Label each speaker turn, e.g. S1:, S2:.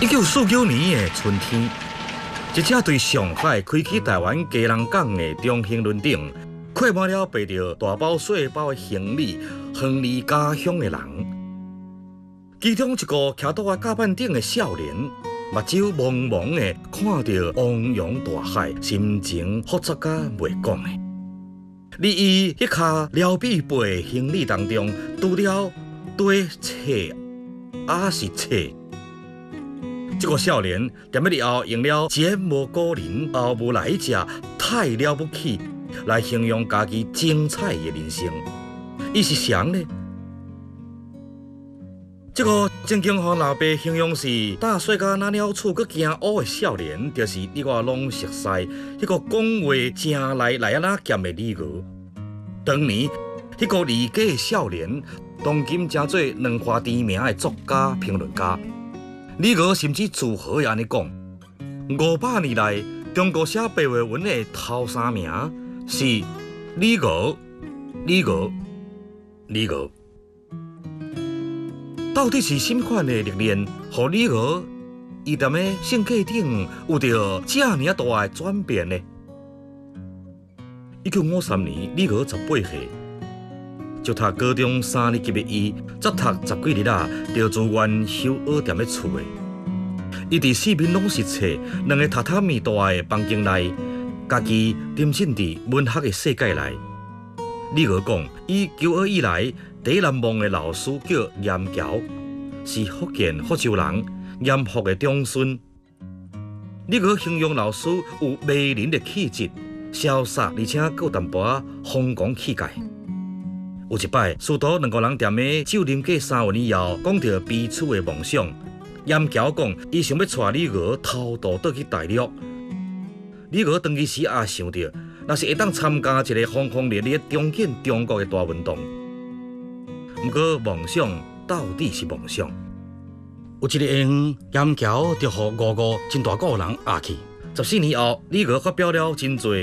S1: 1949年的春天，一只对上海开启台湾家人港的中兴轮顶，载满了背着大包小包的行李，远离家乡的人。其中一个徛倒在甲板顶的少年，目睭蒙蒙的看着汪洋大海，心情复杂甲袂讲的。伫伊迄卡撩臂背的行李当中，除了堆册，也是册。这个少年踮咧日后用了前无古人后无来者，太了不起来形容家己精彩的人生。伊是谁呢？这个曾经互老爸形容是大细甲那鸟厝佫惊乌的少年，就是你我拢熟悉迄个讲话正来啊咸的李娥。当年迄个离家的少年，当今成做两花知名的作家、评论家。李娥甚至自豪地安尼讲：500年来，中国写白话文的头3名是李娥、李娥、李娥。到底是什么款的历练，让李娥伊踮咧性格顶有着这尔大的转变呢？1953年，李娥18岁。就读高中3年级的伊，才读10几日啊，就自愿休学踮咧厝诶。伊伫四面拢是册，两个榻榻米大的房间内，家己沉浸伫文学的世界内。李娥讲，伊求学以来第一难忘的老师叫严桥，是福建福州人，严复的长孙。李娥形容老师有迷人的气质，潇洒而且佫有淡薄仔风光气概。有一摆，师徒2个人踮咧酒啉过3文以后，讲到彼此的梦想。严桥讲，伊想要带李娥偷渡倒去大陆。李娥当其时也想到，若是会当参加一个轰轰烈烈重建中国的大运动。不过，梦想到底是梦想。有一个下午，严桥就互5个真大个人压去。14年后，李娥发表了真侪